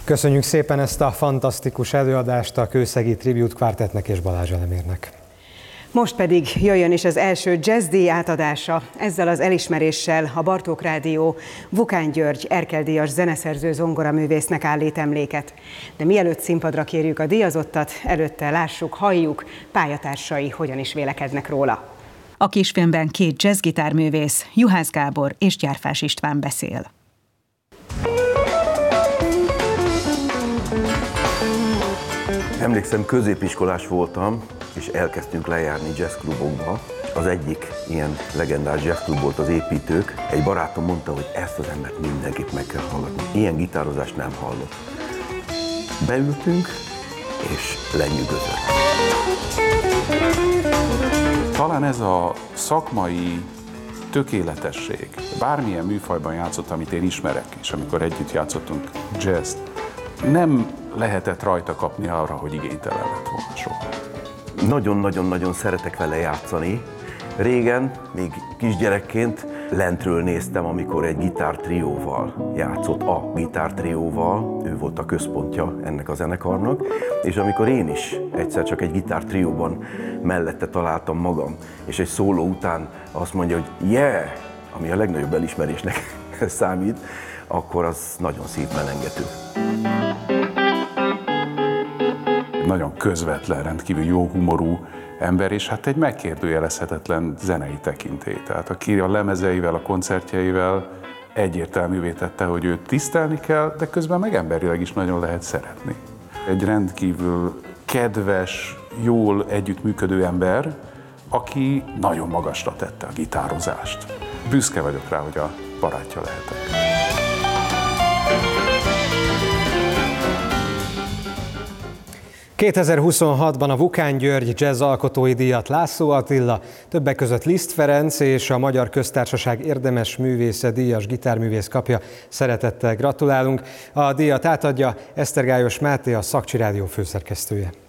Köszönjük szépen ezt a fantasztikus előadást a Kőszegi Tribute Quartetnek és Balázs Elemérnek. Most pedig jöjjön is az első jazzdíj átadása. Ezzel az elismeréssel a Bartók Rádió Vukán György Erkel-díjas zeneszerző zongoraművésznek állít emléket. De mielőtt színpadra kérjük a díjazottat, előtte lássuk, halljuk, pályatársai hogyan is vélekednek róla. A kisfilmben két jazzgitárművész, Juhász Gábor és Gyárfás István beszél. Emlékszem, középiskolás voltam, és elkezdtünk lejárni jazzklubokba. Az egyik ilyen legendás jazzklub volt az Építők. Egy barátom mondta, hogy ezt az embert mindenképp meg kell hallgatni. Ilyen gitározást nem hallott. Beültünk, és lenyűgözött. Talán ez a szakmai tökéletesség. Bármilyen műfajban játszott, amit én ismerek, és amikor együtt játszottunk jazzt, nem lehetett rajta kapni arra, hogy igénytelen lett volna soha. Nagyon-nagyon-nagyon szeretek vele játszani. Régen, még kisgyerekként lentről néztem, amikor egy gitártrióval játszott, a gitártrióval, ő volt a központja ennek a zenekarnak, és amikor én is egyszer csak egy gitártrióban mellette találtam magam, és egy szóló után azt mondja, hogy yeah, ami a legnagyobb elismerésnek számít, akkor az nagyon szívmelengető. Nagyon közvetlen, rendkívül jó humorú ember, és hát egy megkérdőjelezhetetlen zenei tekintély. Tehát aki a lemezeivel, a koncertjeivel egyértelművé tette, hogy őt tisztelni kell, de közben meg emberileg is nagyon lehet szeretni. Egy rendkívül kedves, jól együttműködő ember, aki nagyon magasra tette a gitározást. Büszke vagyok rá, hogy a barátja lehetek. ...2026-ban a Vukán György Jazz Alkotói Díjat László Attila, többek között Liszt Ferenc és a Magyar Köztársaság érdemes művésze díjas gitárművész kapja. Szeretettel gratulálunk. A díjat átadja Esztergályos Máté, a Szakcsi Rádió főszerkesztője.